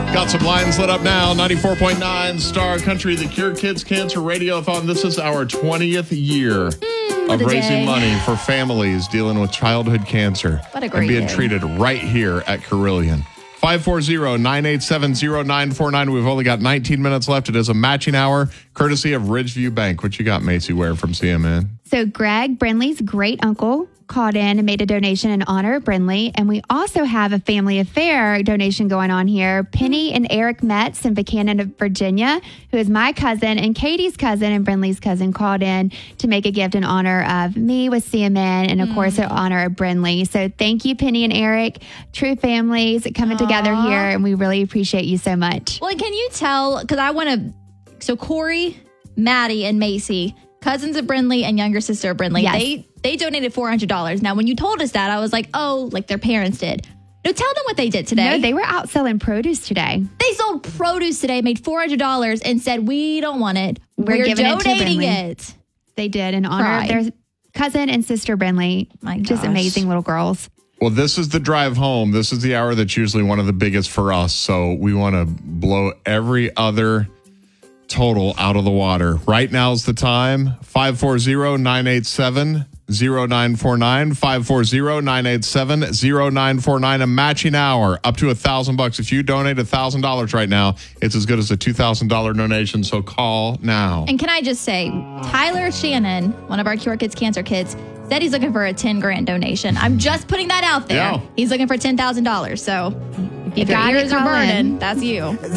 Got some lines lit up now. 94.9 Star Country, the Cure Kids Cancer Radiothon. This is our 20th year of raising money for families dealing with childhood cancer. What a great and being day. treated right here at Carilion. 540-987-0949. We've only got 19 minutes left. It is a matching hour, courtesy of Ridgeview Bank. What you got, Macy Ware from CMN? So Greg, Brindley's great uncle, called in and made a donation in honor of Brindley. And we also have a family affair donation going on here. Penny and Eric Metz in Buchanan, Virginia, who is my cousin and Katie's cousin and Brindley's cousin, called in to make a gift in honor of me with CMN and, of course, in honor of Brindley. So thank you, Penny and Eric. True families coming together here, and we really appreciate you so much. Well, can you tell, because I want to, so Corey, Maddie, and Macy, cousins of Brindley and younger sister of Brindley, Yes. they donated $400. Now, when you told us that, I was like, oh, like their parents did. No, tell them what they did today. No, they were out selling produce today. They sold produce today, made $400, and said, we don't want it. We're giving it to donating Brindley. it. They did in honor of their cousin and sister Brindley. My Just gosh. amazing little girls. Well, this is the drive home. This is the hour that's usually one of the biggest for us. So we want to blow every other total out of the water. Right now's the time. 540-987-0949. 540-987-0949. A matching hour up to $1,000. If you donate $1,000 right now, it's as good as a $2,000 donation. So call now. And can I just say, Tyler Shannon, one of our Cure Kids Cancer kids, said he's looking for a $10,000 donation. I'm just putting that out there. Yeah. He's looking for $10,000. So if got your it, ears are call in. burning, that's you.